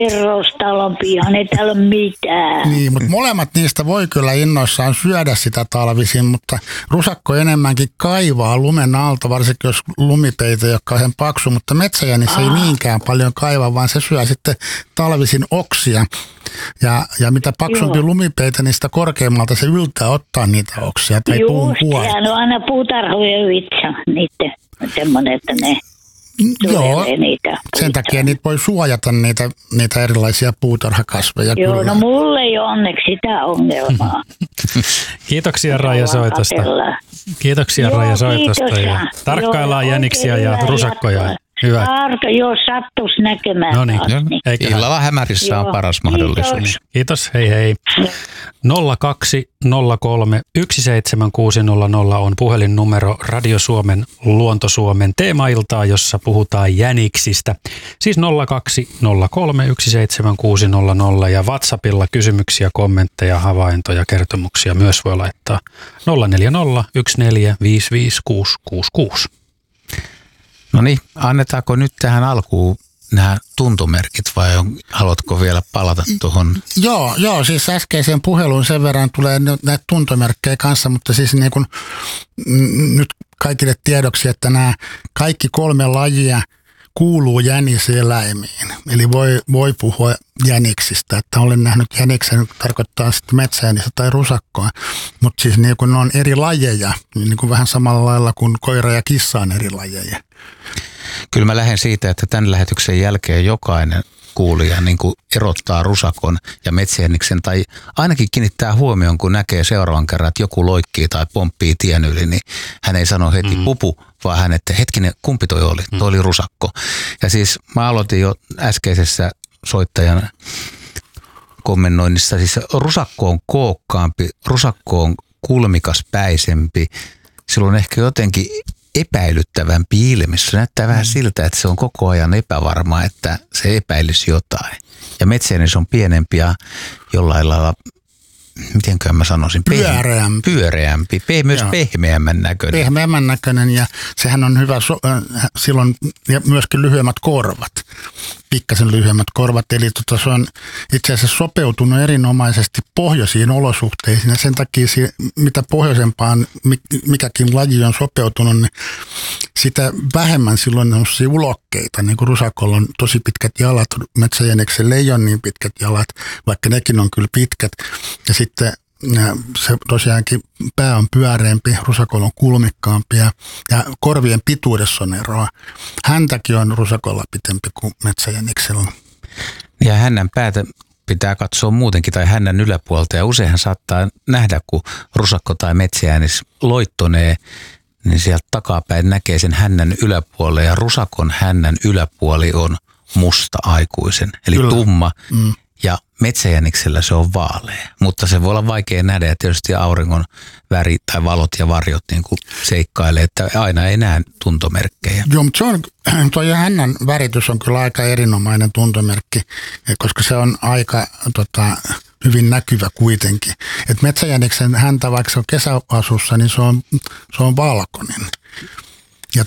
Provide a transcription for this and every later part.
kerrostalon pihan, ei täällä ole mitään. Niin, mutta molemmat niistä voi kyllä innoissaan syödä sitä talvisin, mutta rusakko enemmänkin kaivaa lumen alta, varsinkin jos lumipeite ei ole kauhean paksu, mutta metsäjänis ei niinkään paljon kaiva, vaan se syö sitten talvisin oksia. Ja mitä paksumpi lumipeite, niin sitä korkeammalta se yltää ottaa niitä oksia tai puun kuoret. Just, ja aina puutarhojen vitsa niiden semmoinen, että ne niitä. Sen takia niitä voi suojata niitä erilaisia puutarhakasveja. Joo, kyllä. no mulle ei ole onneksi sitä ongelmaa. Kiitoksia Raija soitosta. Kiitoksia Raija soitosta. Ja tarkkaillaan jäniksiä ja rusakkoja. Hyvä. Tarko, jos sattuisi näkemään. No niin. Illalla hämärissä on paras mahdollisuus. Kiitos, hei hei. 0203 17600 on puhelinnumero Radio Suomen Luonto Suomen teemailtaa, jossa puhutaan jäniksistä. Siis 0203 17600 ja WhatsAppilla kysymyksiä, kommentteja, havaintoja, kertomuksia myös voi laittaa 040 1455666. No niin, annetaanko nyt tähän alkuun nämä tuntomerkit vai haluatko vielä palata tuohon? Joo, siis äskeiseen puheluun sen verran tulee näitä tuntomerkkejä kanssa, mutta siis niin kuin, nyt kaikille tiedoksi, että nämä kaikki 3 lajia kuuluu jäniseläimiin. Eli voi puhua jäniksistä, että olen nähnyt jäniksen, tarkoittaa sitten metsäjänistä tai rusakkoa, mutta siis niin kuin ne on eri lajeja, niin kuin vähän samalla lailla kuin koira ja kissa on eri lajeja. Kyllä mä lähden siitä, että tämän lähetyksen jälkeen jokainen kuulija niin kuin erottaa rusakon ja metsäjäniksen tai ainakin kiinnittää huomioon, kun näkee seuraavan kerran, että joku loikkii tai pomppii tien yli, niin hän ei sano heti pupu, vaan hän, että hetkinen, kumpi toi oli? Toi oli rusakko. Ja siis mä aloitin jo äskeisessä soittajan kommennoinnissa, siis rusakko on kookkaampi, rusakko on kulmikaspäisempi, sillä on ehkä jotenkin epäilyttävämpi ilme. Se näyttää vähän siltä, että se on koko ajan epävarma, että se epäilisi jotain. Ja metsäjänis on pienempi ja jollain lailla, mitenkään mä sanoisin, pyöreämpi, myös pehmeämmän näköinen. Pehmeämmän näköinen ja sehän on hyvä, silloin ja myöskin lyhyemmät korvat, pikkasen lyhyemmät korvat. Eli se on itse asiassa sopeutunut erinomaisesti pohjoisiin olosuhteisiin ja sen takia mitä pohjoisempaan mikäkin laji on sopeutunut, niin sitä vähemmän silloin on ulokkeita. Niin kuin rusakolla on tosi pitkät jalat, metsäjäniksellä ei ole niin pitkät jalat, vaikka nekin on kyllä pitkät. Ja sitten se tosiaankin pää on pyöreämpi, rusakolla on kulmikkaampi ja korvien pituudessa on eroa. Häntäkin on rusakolla pitempi kuin metsäjäniksellä. Ja hännän päätä pitää katsoa muutenkin tai hännän yläpuolta ja useinhan saattaa nähdä, kun rusakko tai metsäjänis loittonee, niin sieltä takapäin näkee sen hännän yläpuolelle ja rusakon hännän yläpuoli on musta aikuisen, eli kyllä, tumma. Ja metsäjäniksellä se on vaalea, mutta se voi olla vaikea nähdä ja tietysti auringon väri tai valot ja varjot niin kuin seikkailee, että aina ei näe tuntomerkkejä. Joo, mutta tuo hännän väritys on kyllä aika erinomainen tuntomerkki, koska se on aika hyvin näkyvä kuitenkin. Et metsäjäniksen häntä, vaikka se on kesäasussa, niin se on valkoinen. Ja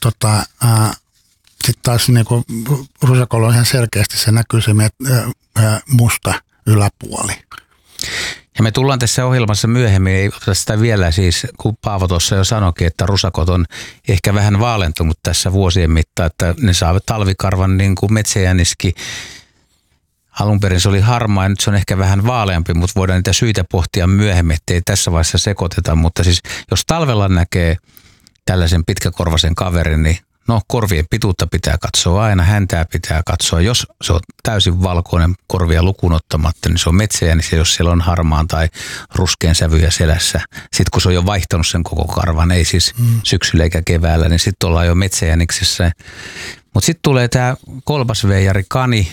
sitten taas niinku rusakolla on ihan selkeästi se näkyy se musta yläpuoli. Ja me tullaan tässä ohjelmassa myöhemmin, ei oteta sitä vielä siis, kun Paavo tuossa jo sanoikin, että rusakot on ehkä vähän vaalentunut tässä vuosien mittaan, että ne saavat talvikarvan niin kuin metsäjäniskin. Alun perin se oli harmaa ja nyt se on ehkä vähän vaaleampi, mutta voidaan niitä syitä pohtia myöhemmin, ettei tässä vaiheessa sekoiteta. Mutta siis jos talvella näkee tällaisen pitkäkorvaisen kaverin, niin no korvien pituutta pitää katsoa aina, häntää pitää katsoa. Jos se on täysin valkoinen korvia lukuun ottamatta, niin se on metsäjänis ja jos siellä on harmaan tai ruskean sävyjä selässä. Sitten kun se on jo vaihtanut sen koko karvan, ei siis syksyllä eikä keväällä, niin sitten ollaan jo metsäjäniksessä. Mutta sitten tulee tämä kolbasveijari kani,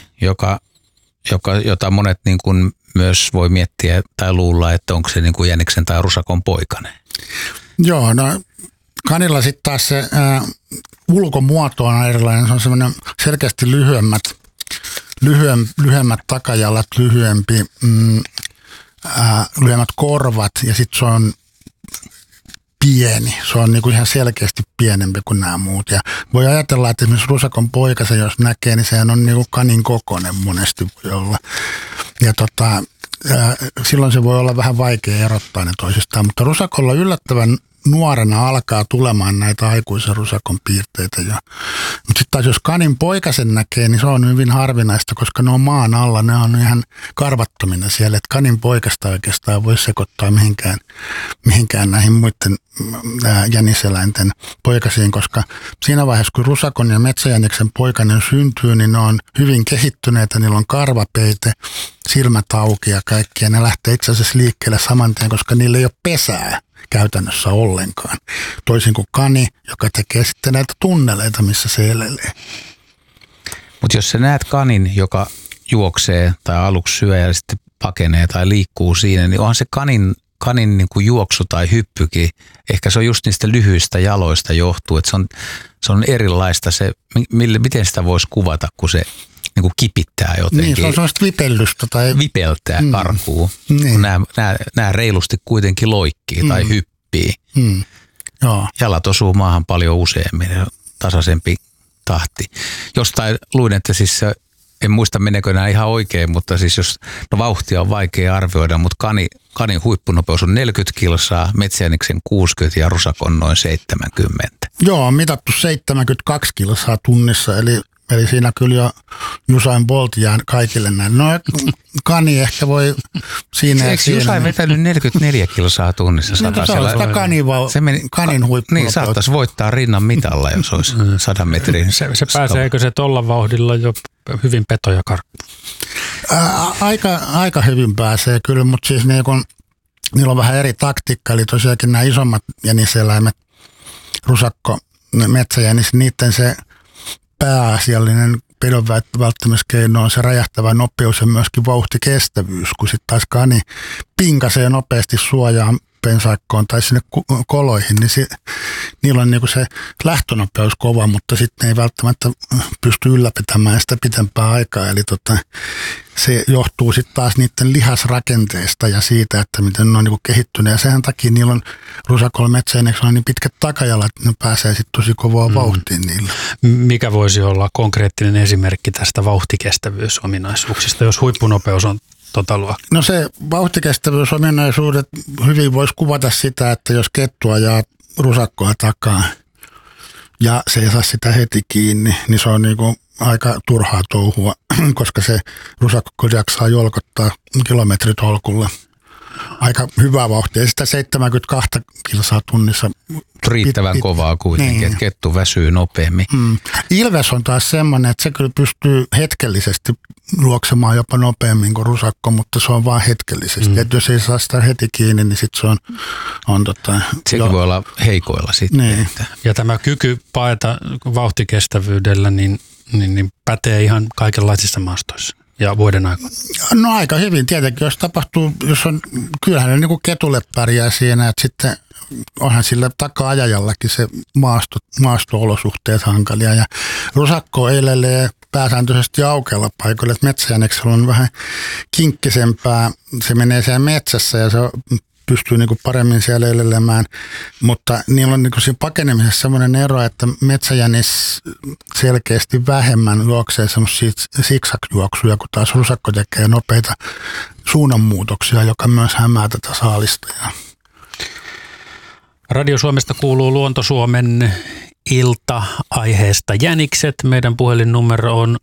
jota monet niin kuin myös voi miettiä tai luulla, että onko se niin kuin jäniksen tai rusakon poikainen. Joo, no kanilla sitten taas se ulkomuoto on erilainen. Se on semmoinen selkeästi lyhyemmät takajalat, lyhyemmät korvat ja sitten se on pieni. Se on niin kuin ihan selkeästi pienempi kuin nämä muut. Ja voi ajatella, että esimerkiksi rusakon poikasen, jos näkee, niin sehän on niin kuin kanin kokoinen monesti voi olla. Ja silloin se voi olla vähän vaikea erottaa ne toisistaan, mutta rusakolla yllättävän nuorena alkaa tulemaan näitä aikuisen rusakon piirteitä jo. Mutta sitten taas jos kanin poikasen näkee, niin se on hyvin harvinaista, koska ne on maan alla, ne on ihan karvattomina siellä, että kanin poikasta oikeastaan voi sekoittaa mihinkään näihin muiden jäniseläinten poikasiin, koska siinä vaiheessa, kun rusakon ja metsäjäniksen poikainen syntyy, niin ne on hyvin kehittyneitä, niillä on karvapeite, silmät auki ja kaikki, ja ne lähtee itse asiassa liikkeelle saman tien, koska niillä ei ole pesää käytännössä ollenkaan. Toisin kuin kani, joka tekee sitten näitä tunneleita, missä se elelee. Mutta jos sä näet kanin, joka juoksee tai aluksi syö ja sitten pakenee tai liikkuu siinä, niin onhan se kanin niin kuin juoksu tai hyppykin, ehkä se on just niistä lyhyistä jaloista johtuu, että se on erilaista se, miten sitä voisi kuvata, kun se niin kuin kipittää jotenkin. Niin, se on sellaista vipellystä. Tai vipeltää, karkuu. Niin. Nämä reilusti kuitenkin loikkii tai hyppii. Joo. Jalat osuu maahan paljon useammin, tasaisempi tahti. Jostain luin, että siis en muista meneekö nämä ihan oikein, mutta siis vauhtia on vaikea arvioida, mutta kanin huippunopeus on 40 kilsaa, metsäjäniksen 60 ja rusakon noin 70. Joo, on mitattu 72 kilsaa tunnissa, eli siinä kyllä jo Usain Bolt jää kaikille näin. No kani ehkä voi siinä ja siinä. Usain vetänyt 44 kilsaa tunnissa satasella. Se on kanin huippunopeus. Niin, saattaisi voittaa rinnan mitalla, jos olisi 100 metrin. Se pääseekö se tolla vauhdilla jo hyvin petoja karkkuun? Aika hyvin pääsee kyllä, mutta siis niillä on vähän eri taktiikka. Eli tosiaankin nämä isommat jäniseläimet, rusakko, metsäjänis, niiden se pääasiallinen pedon välttämiskeino on se räjähtävä nopeus ja myöskin vauhtikestävyys, kun sitten taas kani pinkasee nopeasti suojaan pensaikkoon tai sinne koloihin, niin niillä on niinku se lähtönopeus kova, mutta sitten ei välttämättä pysty ylläpitämään sitä pitempää aikaa. Eli se johtuu sitten taas niiden lihasrakenteesta ja siitä, että miten ne on niinku kehittyneet. Ja sen takia niillä on rusakolla metsäjäniksellä on niin pitkät takajalat, että ne pääsee sitten tosi kovaa vauhtiin niillä. Mikä voisi olla konkreettinen esimerkki tästä vauhtikestävyysominaisuuksista, jos huippunopeus on luokkaa? No se vauhtikestävyysominaisuudet hyvin voisi kuvata sitä, että jos kettu ajaa rusakkoa takaa ja se ei saa sitä heti kiinni, niin se on niinku aika turhaa touhua, koska se rusakko jaksaa jolkottaa kilometritolkulla aika hyvää vauhtia. Sitä 72 kilsaa tunnissa. Riittävän kovaa kuitenkin, niin. Että kettu väsyy nopeammin. Ilves on taas semmoinen, että se kyllä pystyy hetkellisesti luoksemaan jopa nopeammin kuin rusakko, mutta se on vaan hetkellisesti. Että jos ei saa sitä heti kiinni, niin sitten se on sekin voi olla heikoilla sitten. Niin. Ja tämä kyky paeta vauhtikestävyydellä niin pätee ihan kaikenlaisissa maastoissa ja vuoden aikana. No aika hyvin tietenkin, kyllähän ne niin kuin ketulle pärjää siinä, että sitten onhan sillä taka-ajajallakin se maasto-olosuhteet hankalia ja rusakko elelee pääsääntöisesti aukealla paikoilla, että metsäjäniksellä on vähän kinkkisempää, se menee siellä metsässä ja se pystyy niin kuin paremmin siellä elelemään, mutta niillä on niin kuin siinä pakenemisessa sellainen ero, että metsäjänis selkeästi vähemmän juoksee semmoisia zigzag-juoksuja, kun taas rusakko tekee nopeita suunnanmuutoksia, joka myös hämää tätä saalistajaa. Radio Suomesta kuuluu Luonto-Suomen ilta aiheesta jänikset. Meidän puhelinnumero on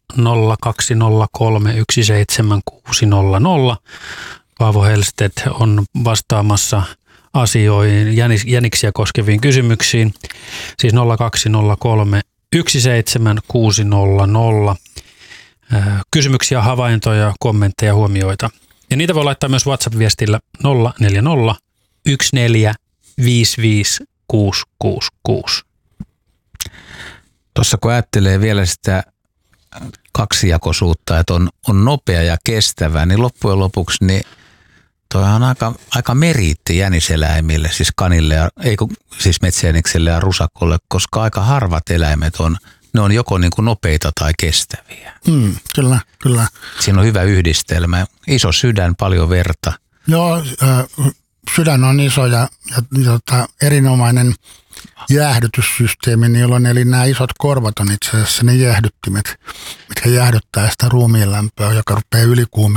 0203 Paavo Hellstedt on vastaamassa asioihin, jäniksiä koskeviin kysymyksiin. Siis 0203 17600. Kysymyksiä, havaintoja, kommentteja, huomioita. Ja niitä voi laittaa myös WhatsApp-viestillä 040 14 55 666. Tuossa kun ajattelee vielä sitä kaksijakoisuutta, että on nopea ja kestävä, niin loppujen lopuksi niin toi on aika meriitti jäniseläimille, siis kanille, siis metsäjänikselle ja rusakolle, koska aika harvat eläimet ne on joko niin kuin nopeita tai kestäviä. Kyllä. Siinä on hyvä yhdistelmä. Iso sydän, paljon verta. Joo, sydän on iso ja erinomainen jäähdytyssysteemi, niillä on, eli nämä isot korvat on itse asiassa ne jäähdyttimet, mitkä jäähdyttää sitä ruumiinlämpöä, joka rupeaa ylikuumentumaan.